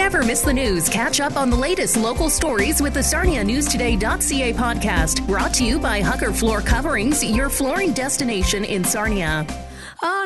never miss the news, catch up on the latest local stories with the SarniaNewsToday.ca podcast. Brought to you by Hucker Floor Coverings, your flooring destination in Sarnia.